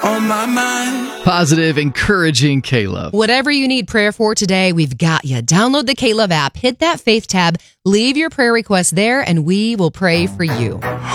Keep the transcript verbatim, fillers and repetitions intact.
on my mind. Positive, encouraging K-Love. Whatever you need prayer for today, we've got you. Download the K-Love app, hit that faith tab, leave your prayer request there, and we will pray for you.